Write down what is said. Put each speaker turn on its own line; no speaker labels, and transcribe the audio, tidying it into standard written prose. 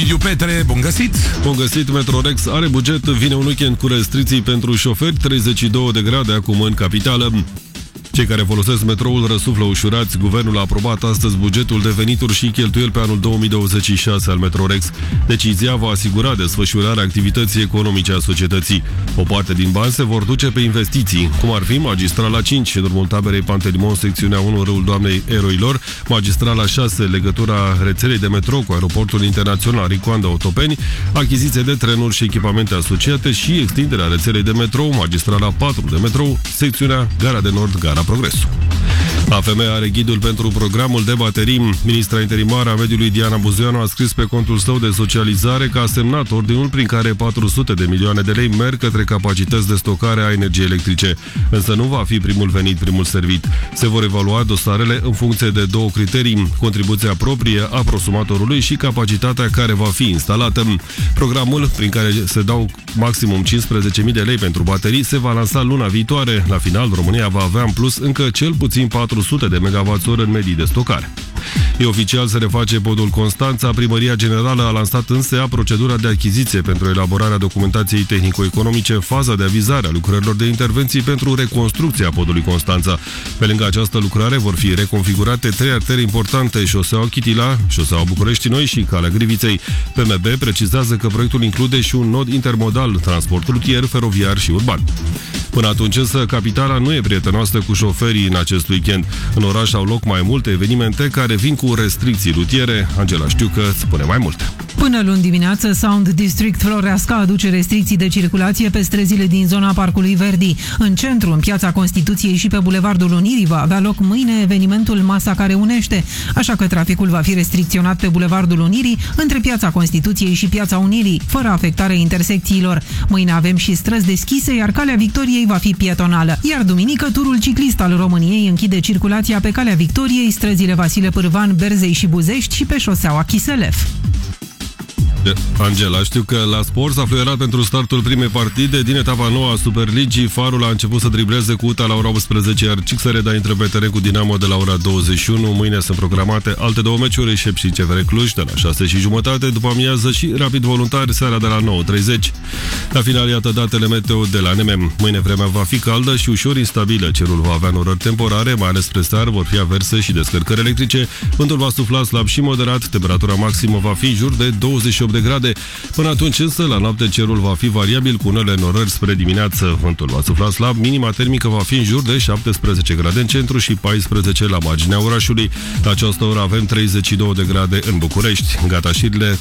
Ovidiu Petre, bun găsit!
Bun găsit, Metrorex are buget, vine un weekend cu restricții pentru șoferi, 32 de grade acum în capitală. Cei care folosesc metroul răsuflă ușurați. Guvernul a aprobat astăzi bugetul de venituri și cheltuieli pe anul 2026 al Metrorex. Decizia va asigura desfășurarea activității economice a societății. O parte din bani se vor duce pe investiții, cum ar fi magistrala 5 în urmul taberei Pantelimon, secțiunea 1, Râul Doamnei Eroilor, magistrala 6, legătura rețelei de metrou cu aeroportul internațional Ricoanda Otopeni, achiziție de trenuri și echipamente asociate și extinderea rețelei de metrou, magistrala 4 de metrou, secțiunea Gara de Nord, Gara Progresul. AFM are ghidul pentru programul de baterii. Ministra interimară a mediului Diana Buzoianu a scris pe contul său de socializare că a semnat ordinul prin care 400 de milioane de lei merg către capacități de stocare a energiei electrice. Însă nu va fi primul venit, primul servit. Se vor evalua dosarele în funcție de două criterii: contribuția proprie a prosumatorului și capacitatea care va fi instalată. Programul, prin care se dau maximum 15.000 de lei pentru baterii, se va lansa luna viitoare. La final, România va avea în plus încă cel puțin 400 de MWh în medii de stocare. E oficial, se reface podul Constanța. Primăria Generală a lansat însă procedura de achiziție pentru elaborarea documentației tehnico-economice, faza de avizare a lucrărilor de intervenții pentru reconstrucția podului Constanța. Pe lângă această lucrare vor fi reconfigurate 3 artere importante: șoseaua Chitila, șoseaua București Noi și Calea Griviței. PMB precizează că proiectul include și un nod intermodal, transport rutier, feroviar și urban. Până atunci însă, capitala nu e prietenoasă cu șoferii în acest weekend. În oraș au loc mai multe evenimente care vin cu restricții rutiere. Angela Știucă spune mai multe.
Până luni dimineață, Sound District Floreasca aduce restricții de circulație pe străzile din zona Parcului Verdi. În centru, în Piața Constituției și pe Bulevardul Unirii va avea loc mâine evenimentul Masa care unește, așa că traficul va fi restricționat pe Bulevardul Unirii, între Piața Constituției și Piața Unirii, fără afectarea intersecțiilor. Mâine avem și străzi deschise, iar Calea Victoriei va fi pietonală. Iar duminică, turul ciclist al României închide circulația pe Calea Victoriei, străzile Vasile Pârvan, Berzei și Buzești și pe șoseaua Chiselef.
Angela, știu că la sport s-a fluierat pentru startul primei partide din etapa nouă a Superligii. Farul a început să dribleze cu UTA la ora 18, iar Cixereda intră pe teren cu Dinamo de la ora 21. Mâine sunt programate alte două meciuri: Reșep și CFR Cluj de la 6:30, după amiază, și Rapid Voluntari seara de la 9:30. La final, iată datele meteo de la NMM. Mâine vremea va fi caldă și ușor instabilă. Cerul va avea norări temporare, mai ales spre seară vor fi averse și descărcări electrice. Vântul va sufla slab și moderat. Temperatura maximă va fi în jur de 28 de grade. Până atunci însă, la noapte, cerul va fi variabil cu unele norări spre dimineață. Vântul va sufla slab, minima termică va fi în jur de 17 grade în centru și 14 la marginea orașului. La această oră avem 32 de grade în București. Gata șirile.